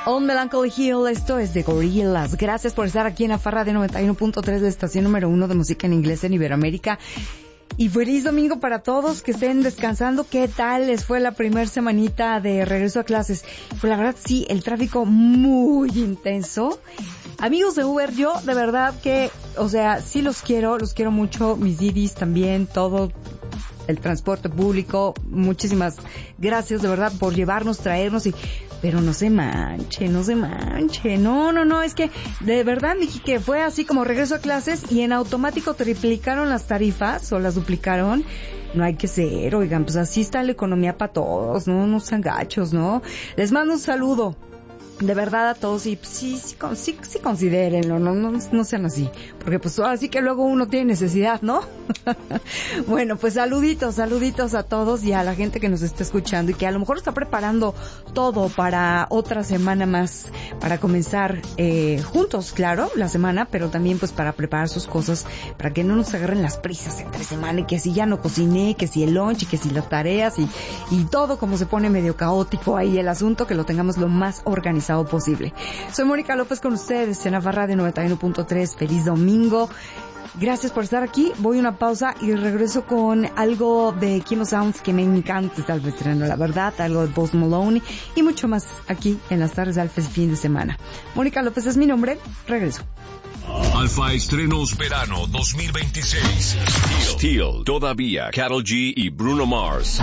On Melancholy Hill, esto es de Gorillaz. Gracias por estar aquí en la Farra de 91.3 de estación número 1 de música en inglés en Iberoamérica. Y feliz domingo para todos, que estén descansando. ¿Qué tal les fue la primer semanita de regreso a clases? Pues la verdad sí, el tráfico muy intenso. Amigos de Uber, yo de verdad que, o sea, sí los quiero mucho, mis Didis también, todo el transporte público. Muchísimas gracias de verdad por llevarnos, traernos pero no se manche. No, es que de verdad dije que fue así como regreso a clases y en automático triplicaron las tarifas o las duplicaron. No hay que ser, oigan, pues así está la economía para todos, no sean gachos, ¿no? Les mando un saludo. De verdad a todos y sí considérenlo, no sean así, porque pues así que luego uno tiene necesidad, ¿no? Bueno, pues saluditos a todos y a la gente que nos está escuchando y que a lo mejor está preparando todo para otra semana más, para comenzar juntos, claro, la semana, pero también pues para preparar sus cosas, para que no nos agarren las prisas entre semana y que si ya no cociné, que si el lunch y que si las tareas y todo como se pone medio caótico ahí el asunto, que lo tengamos lo más organizado posible. Soy Mónica López con ustedes en la Farra de 91.3. Feliz domingo. Gracias por estar aquí. Voy a una pausa y regreso con algo de Kimo Sounds que me encanta. Está el veterano, la verdad, algo de Post Malone y mucho más aquí en las tardes de Alfa fin de semana. Mónica López es mi nombre. Regreso. Alfa Estrenos Verano 2026. Steel, todavía. Karol G y Bruno Mars.